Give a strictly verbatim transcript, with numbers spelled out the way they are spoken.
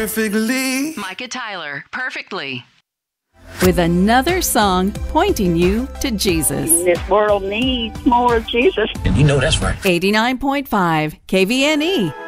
perfectly. Micah Tyler, Perfectly. With another song pointing you to Jesus. This world needs more of Jesus. And you know that's right. eighty-nine point five K V N E.